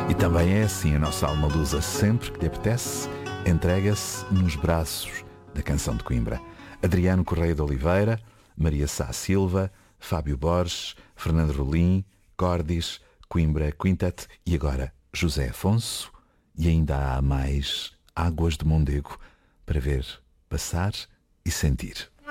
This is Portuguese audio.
E também é assim a nossa alma lusa, sempre que lhe apetece, entrega-se nos braços da canção de Coimbra. Adriano Correia de Oliveira, Maria Sá Silva, Fábio Borges, Fernando Rolim, Cordis, Coimbra Quintet e agora José Afonso. E ainda há mais Águas de Mondego para ver, passar e sentir.